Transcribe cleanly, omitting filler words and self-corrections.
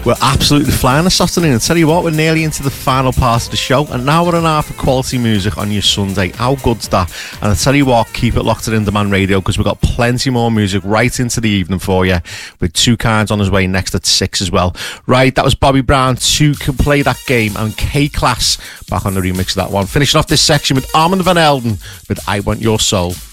We're absolutely flying this afternoon. I tell you what, we're nearly into the final part of the show. An hour and a half of quality music on your Sunday. How good's that? And I tell you what, keep it locked at In Demand Radio, because we've got plenty more music right into the evening for you, with Two Kinds on his way next at 6 as well. Right, that was Bobby Brown, Two Can Play That Game, and K-Class back on the remix of that one. Finishing off this section with Armand Van Helden with I Want Your Soul.